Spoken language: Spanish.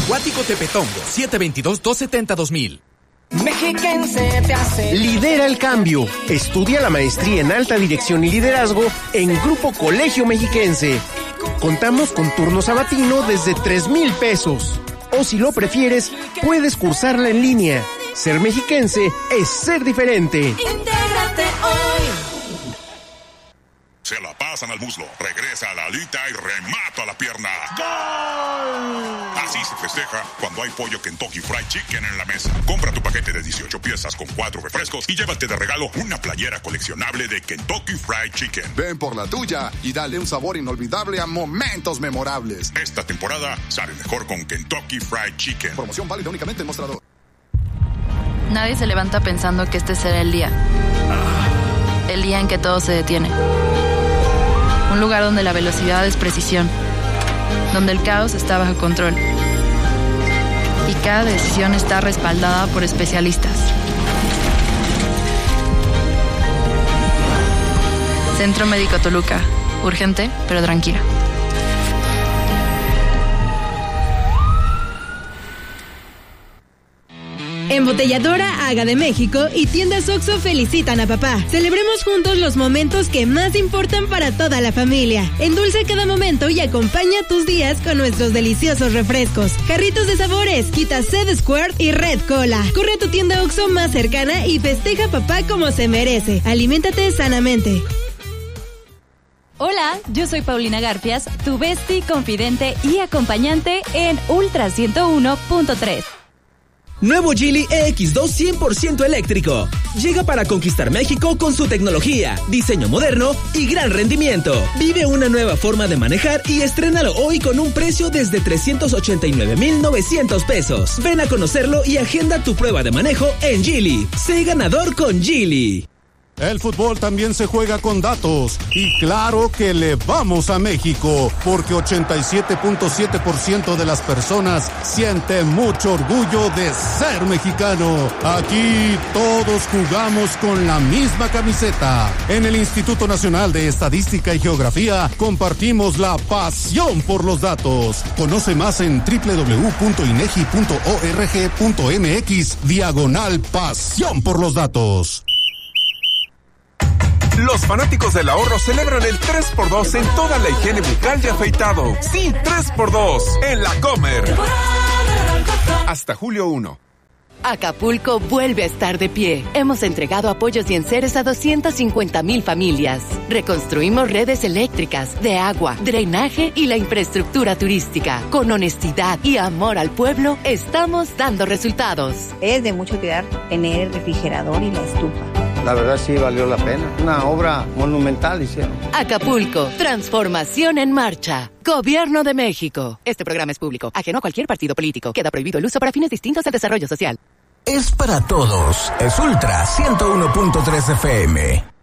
Huático Tepetongo, 722-270-2000. Mexiquense te hace. Lidera el cambio. Estudia la maestría en alta dirección y liderazgo en Grupo Colegio Mexiquense. Contamos con turno sabatino desde 3,000 pesos. O si lo prefieres, puedes cursarla en línea. Ser mexiquense es ser diferente. Intégrate hoy. Se la pasan al muslo, regresa a la alita y remata a la pierna. ¡Gol! Así se festeja cuando hay pollo Kentucky Fried Chicken en la mesa. Compra tu paquete de 18 piezas con 4 refrescos y llévate de regalo una playera coleccionable de Kentucky Fried Chicken. Ven por la tuya y dale un sabor inolvidable a momentos memorables. Esta temporada sale mejor con Kentucky Fried Chicken. Promoción válida únicamente en mostrador. Nadie se levanta pensando que este será el día. El día en que todo se detiene. Un lugar donde la velocidad es precisión. Donde el caos está bajo control. Y cada decisión está respaldada por especialistas. Centro Médico Toluca. Urgente, pero tranquila. Embotelladora Aga de México y Tiendas Oxxo felicitan a papá. Celebremos juntos los momentos que más importan para toda la familia. Endulza cada momento y acompaña tus días con nuestros deliciosos refrescos. Jarritos de sabores, Quita Sed Square y Red Cola. Corre a tu tienda Oxxo más cercana y festeja a papá como se merece. Aliméntate sanamente. Hola, yo soy Paulina Garfias, tu bestie, confidente y acompañante en Ultra 101.3. Nuevo Geely EX2 100% eléctrico. Llega para conquistar México con su tecnología, diseño moderno y gran rendimiento. Vive una nueva forma de manejar y estrénalo hoy con un precio desde 389,900 pesos. Ven a conocerlo y agenda tu prueba de manejo en Geely. Sé ganador con Geely. El fútbol también se juega con datos y claro que le vamos a México porque 87.7% de las personas siente mucho orgullo de ser mexicano. Aquí todos jugamos con la misma camiseta. En el Instituto Nacional de Estadística y Geografía compartimos la pasión por los datos. Conoce más en www.inegi.org.mx/pasión por los datos. Los fanáticos del ahorro celebran el 3x2 en toda la higiene bucal y afeitado. Sí, 3x2 en La Comer. Hasta julio 1. Acapulco vuelve a estar de pie. Hemos entregado apoyos y enseres a 250,000 familias. Reconstruimos redes eléctricas, de agua, drenaje y la infraestructura turística. Con honestidad y amor al pueblo, estamos dando resultados. Es de mucho cuidar tener el refrigerador y la estufa. La verdad sí valió la pena. Una obra monumental hicieron. Acapulco, transformación en marcha. Gobierno de México. Este programa es público, ajeno a cualquier partido político. Queda prohibido el uso para fines distintos al desarrollo social. Es para todos. Es Ultra 101.3 FM.